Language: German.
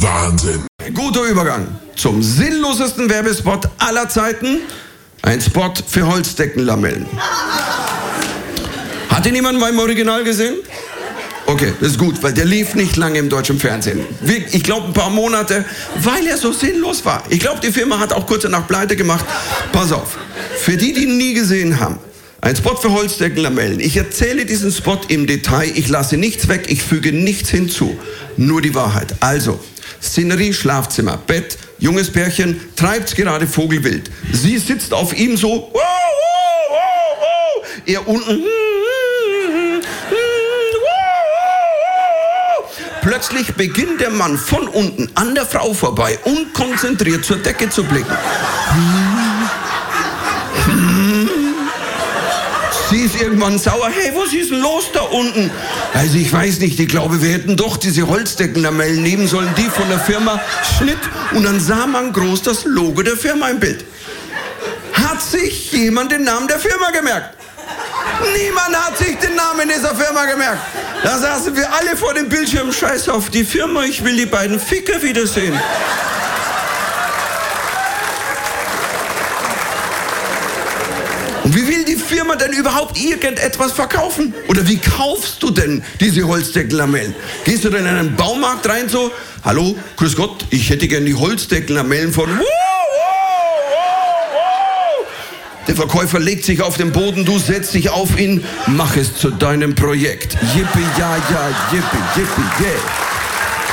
Wahnsinn. Guter Übergang zum sinnlosesten Werbespot aller Zeiten. Ein Spot für Holzdeckenlamellen. Hat ihn jemand mal im Original gesehen? Okay, das ist gut, weil der lief nicht lange im deutschen Fernsehen. Ich glaube ein paar Monate, weil er so sinnlos war. Ich glaube, die Firma hat auch kurz danach pleite gemacht. Pass auf, für die, die ihn nie gesehen haben. Ein Spot für Holzdeckenlamellen. Ich erzähle diesen Spot im Detail, ich lasse nichts weg, ich füge nichts hinzu. Nur die Wahrheit. Also, Szenerie, Schlafzimmer, Bett, junges Pärchen, treibt's gerade vogelwild. Sie sitzt auf ihm so, er unten, plötzlich beginnt der Mann von unten an der Frau vorbei, unkonzentriert zur Decke zu blicken. Sie ist irgendwann sauer. Hey, was ist denn los da unten? Also ich weiß nicht, ich glaube, wir hätten doch diese Holzdeckenlamellen nehmen sollen, die von der Firma Schnitt. Und dann sah man groß das Logo der Firma im Bild. Hat sich jemand den Namen der Firma gemerkt? Niemand hat sich den Namen dieser Firma gemerkt. Da saßen wir alle vor dem Bildschirm. Scheiß auf die Firma, ich will die beiden Ficker wiedersehen. Und wie will die Firma denn überhaupt irgendetwas verkaufen? Oder wie kaufst du denn diese Holzdeckenlamellen? Gehst du denn in einen Baumarkt rein so, hallo, grüß Gott, ich hätte gern die Holzdeckenlamellen von... Der Verkäufer legt sich auf den Boden, du setzt dich auf ihn, mach es zu deinem Projekt. Yippie, ja, ja, yippie, yippie, yeah.